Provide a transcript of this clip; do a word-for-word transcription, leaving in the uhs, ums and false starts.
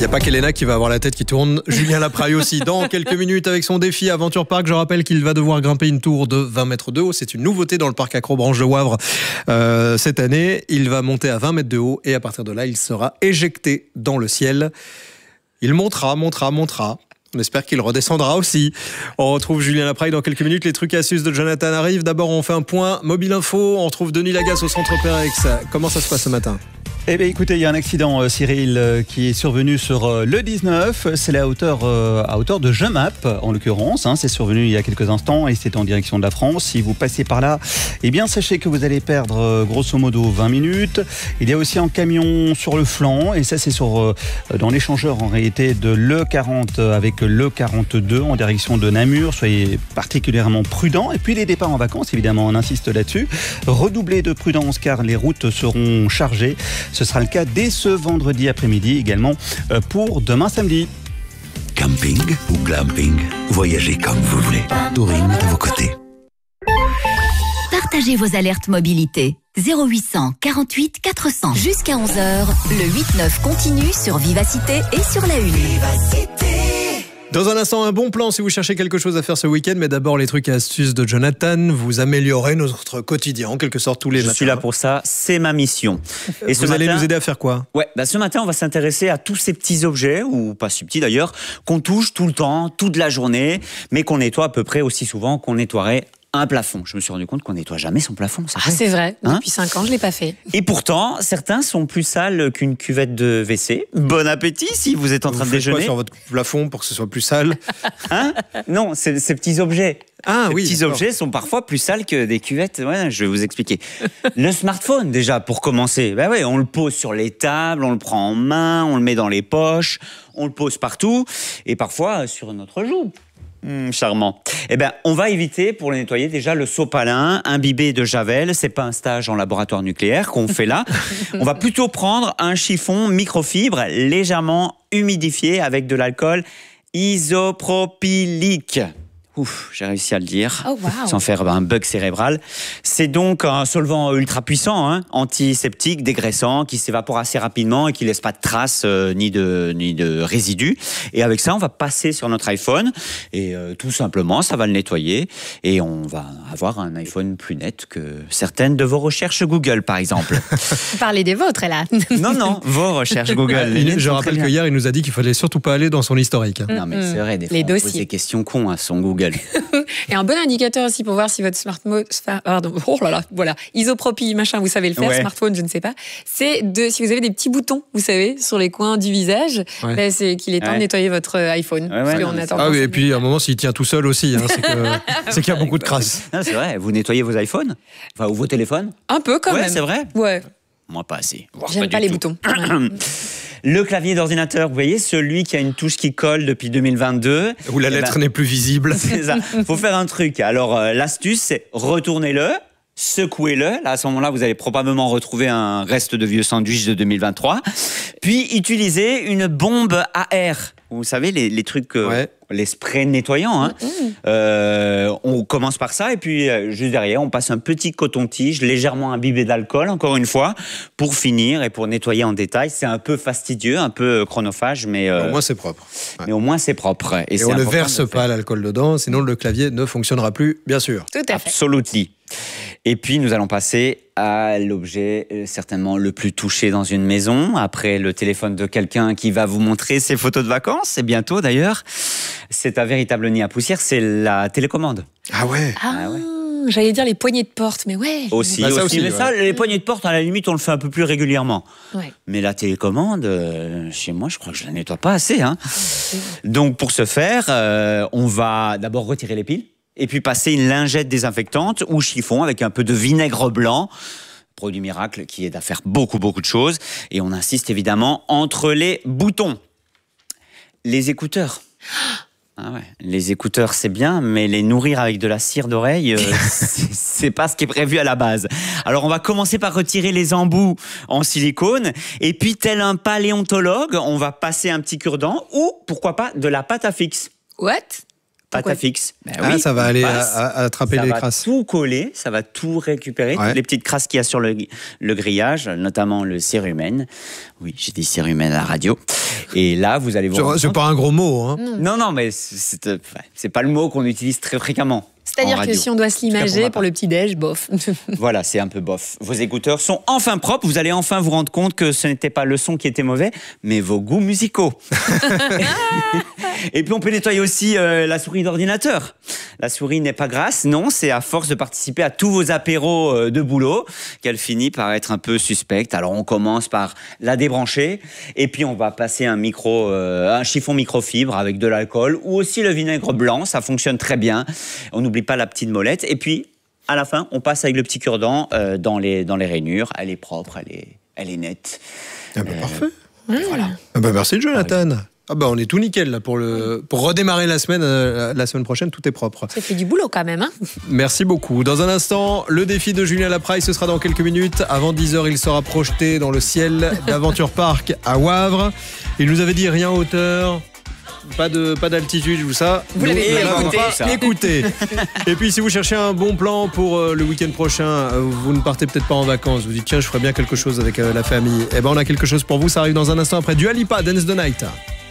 n'y a pas qu'Elena qui va avoir la tête qui tourne, Julien Lapraille aussi. Dans quelques minutes avec son défi Aventure Park, je rappelle qu'il va devoir grimper une tour de vingt mètres de haut. C'est une nouveauté dans le parc Acrobranche de Wavre euh, cette année. Il va monter à vingt mètres de haut et à partir de là, il sera éjecté dans le ciel. Il montera, montera, montera. On espère qu'il redescendra aussi. On retrouve Julien Lapraille dans quelques minutes. Les trucs et astuces de Jonathan arrivent. D'abord, on fait un point mobile info. On retrouve Denis Lagasse au centre Pérex. Comment ça se passe ce matin ? Eh bien, écoutez, il y a un accident, euh, Cyril, euh, qui est survenu sur euh, le dix-neuf. C'est à hauteur, euh, à hauteur de Jemap, en l'occurrence. Hein. C'est survenu il y a quelques instants et c'est en direction de la France. Si vous passez par là, eh bien, sachez que vous allez perdre euh, grosso modo vingt minutes. Il y a aussi un camion sur le flanc et ça, c'est sur, euh, dans l'échangeur en réalité de l'E quarante avec l'E quarante-deux en direction de Namur. Soyez particulièrement prudents. Et puis, les départs en vacances, évidemment, on insiste là-dessus. Redoublez de prudence car les routes seront chargées. Ce sera le cas dès ce vendredi après-midi, également pour demain samedi. Camping ou glamping, voyagez comme vous voulez. Touring à vos côtés. Partagez vos alertes mobilité. zéro huit cent quarante-huit quatre cents. Jusqu'à onze heures, le huit neuf continue sur Vivacité et sur la Une. Vivacité. Dans un instant, un bon plan si vous cherchez quelque chose à faire ce week-end. Mais d'abord, les trucs et astuces de Jonathan. Vous améliorez notre quotidien, en quelque sorte, tous les Je matins. suis là pour ça. C'est ma mission. Et vous allez matin, nous aider à faire quoi ? Ouais, bah ce matin, on va s'intéresser à tous ces petits objets, ou pas si petits d'ailleurs, qu'on touche tout le temps, toute la journée, mais qu'on nettoie à peu près aussi souvent qu'on nettoierait un plafond. Je me suis rendu compte qu'on nettoie jamais son plafond. Ah, c'est vrai. Hein Depuis cinq ans, je l'ai pas fait. Et pourtant, certains sont plus sales qu'une cuvette de W C. Bon appétit si vous êtes en train vous de déjeuner. Quoi sur votre plafond pour que ce soit plus sale ? Hein ? Non, c'est ces petits objets. Ah ces oui. petits d'accord. objets sont parfois plus sales que des cuvettes. Ouais, je vais vous expliquer. Le smartphone, déjà, pour commencer. Ben ouais, on le pose sur les tables, on le prend en main, on le met dans les poches, on le pose partout, et parfois sur notre joue. Mmh, charmant. Eh ben, on va éviter pour le nettoyer déjà le sopalin imbibé de javel. C'est pas un stage en laboratoire nucléaire qu'on fait là. On va plutôt prendre un chiffon microfibre légèrement humidifié avec de l'alcool isopropylique. Ouf, j'ai réussi à le dire, oh, wow. sans faire un bug cérébral. C'est donc un solvant ultra puissant, hein, antiseptique, dégraissant, qui s'évapore assez rapidement et qui laisse pas de traces euh, ni de ni de résidus. Et avec ça, on va passer sur notre iPhone et euh, tout simplement, ça va le nettoyer et on va avoir un iPhone plus net que certaines de vos recherches Google, par exemple. Parlez des vôtres, là. Non, non, vos recherches Google. Il, je rappelle que hier, il nous a dit qu'il fallait surtout pas aller dans son historique. Non, mais c'est vrai, des fois, Les on pose dossiers. des questions cons à son Google. Et un bon indicateur aussi pour voir si votre smartphone, pardon, oh là là, voilà, isopropyl, machin, vous savez le faire, ouais. Smartphone, je ne sais pas. C'est de, si vous avez des petits boutons, vous savez, sur les coins du visage, ouais. ben c'est qu'il est temps ouais. de nettoyer votre iPhone. Ouais, parce ouais, qu'on non, attend Ah oui, ça. et puis à un moment, s'il tient tout seul aussi, hein, c'est, que, c'est qu'il y a beaucoup de crasse. Non, c'est vrai, vous nettoyez vos iPhones, enfin, ou vos téléphones. Un peu quand ouais, même. c'est vrai. Ouais. Moi, pas assez. Voire J'aime pas, du les tout. boutons. Le clavier d'ordinateur, vous voyez, celui qui a une touche qui colle depuis deux mille vingt-deux. Où la Eh lettre ben, n'est plus visible. C'est ça. Faut faire un truc. Alors, euh, l'astuce, c'est retournez-le, secouez-le. Là, à ce moment-là, vous allez probablement retrouver un reste de vieux sandwich de deux mille vingt-trois. Puis, utilisez une bombe à air. Vous savez, les, les trucs, euh, Ouais. les sprays nettoyants. Hein. Mmh. Euh, on commence par ça et puis euh, juste derrière, on passe un petit coton-tige légèrement imbibé d'alcool, encore une fois, pour finir et pour nettoyer en détail. C'est un peu fastidieux, un peu chronophage, mais, euh, Au moins, c'est propre. Ouais. mais au moins c'est propre. Et, Et c'est on ne important verse de le pas faire. l'alcool dedans, sinon le clavier ne fonctionnera plus, bien sûr. Tout à fait. Absolutely. Et puis, nous allons passer à l'objet euh, certainement le plus touché dans une maison, après le téléphone de quelqu'un qui va vous montrer ses photos de vacances, c'est bientôt d'ailleurs. C'est un véritable nid à poussière, c'est la télécommande. Ah ouais. Ah, Ah ouais. j'allais dire les poignées de porte, mais ouais. Aussi, Bah, ça aussi. aussi, Mais ouais. ça, les poignées de porte, à la limite, on le fait un peu plus régulièrement. Ouais. Mais la télécommande, euh, chez moi, je crois que je la nettoie pas assez. Hein. Donc, pour ce faire, euh, on va d'abord retirer les piles. Et puis passer une lingette désinfectante ou chiffon avec un peu de vinaigre blanc, produit miracle qui aide à faire beaucoup beaucoup de choses. Et on insiste évidemment entre les boutons. Les écouteurs. Ah ouais. Les écouteurs c'est bien, mais les nourrir avec de la cire d'oreille, euh, c'est, c'est pas ce qui est prévu à la base. Alors on va commencer par retirer les embouts en silicone, et puis tel un paléontologue, on va passer un petit cure-dent ou pourquoi pas de la pâte à fixe. What? Pâte Pourquoi à fixe. Ben Ah, oui, ça va on aller à, passe, à- à attraper ça les va crasses. tout coller, ça va tout récupérer, Ouais. toutes les petites crasses qu'il y a sur le, le grillage, notamment le cérumen. Oui, j'ai dit cérumen à la radio. Et là, vous allez vous rendre C'est compte- pas un gros mot, hein. Non, non, mais c'est euh, c'est pas le mot qu'on utilise très fréquemment. en C'est-à-dire que radio. si on doit se En tout cas, pour l'imager ma pour le petit-déj, bof. Voilà, c'est un peu bof. Vos écouteurs sont enfin propres. Vous allez enfin vous rendre compte que ce n'était pas le son qui était mauvais, mais vos goûts musicaux. Et puis on peut nettoyer aussi euh, la souris d'ordinateur. La souris n'est pas grasse, non, c'est à force de participer à tous vos apéros euh, de boulot qu'elle finit par être un peu suspecte. Alors on commence par la débrancher et puis on va passer un micro, euh, un chiffon microfibre avec de l'alcool ou aussi le vinaigre blanc, ça fonctionne très bien. On n'oublie pas la petite molette et puis à la fin on passe avec le petit cure-dent euh, dans les dans les rainures. Elle est propre, elle est elle est nette. Ah bah, Euh, parfait. Voilà. Ah bah, merci Jonathan. Ah bah on est tout nickel là pour le pour redémarrer la semaine euh, la semaine prochaine, tout est propre. Ça fait du boulot quand même, hein. Merci beaucoup. Dans un instant, le défi de Julien Lapraille, ce sera dans quelques minutes. Avant dix heures, il sera projeté dans le ciel d'Aventure Park à Wavre. Il nous avait dit rien en hauteur. Pas de pas d'altitude, tout ça. Vous l'avez Nous, pas on va écouté, pas ça. écouter. Et puis si vous cherchez un bon plan pour euh, le week-end prochain, euh, vous ne partez peut-être pas en vacances, vous dites tiens je ferais bien quelque chose avec euh, la famille. Eh ben on a quelque chose pour vous, ça arrive dans un instant après Dua Lipa, Dance the Night.